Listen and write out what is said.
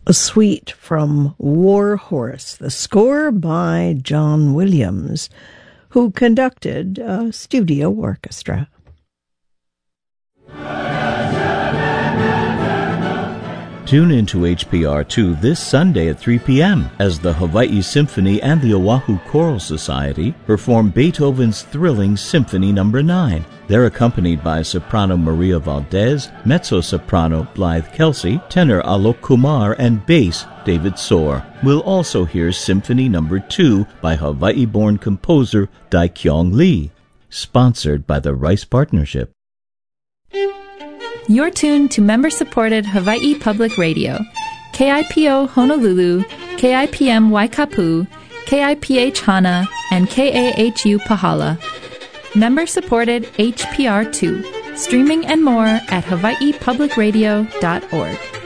A suite from War Horse, the score by John Williams, who conducted a studio orchestra. Tune into HPR2 this Sunday at 3 p.m. as the Hawaii Symphony and the Oahu Choral Society perform Beethoven's thrilling Symphony No. 9. They're accompanied by soprano Maria Valdez, mezzo-soprano Blythe Kelsey, tenor Alok Kumar, and bass David Soar. We'll also hear Symphony No. 2 by Hawaii-born composer Dae-Kyung Lee, sponsored by the Rice Partnership. You're tuned to member-supported Hawaii Public Radio, KIPO Honolulu, KIPM Waikapu, KIPH Hana, and KAHU Pahala. Member-supported HPR2, streaming and more at hawaiipublicradio.org.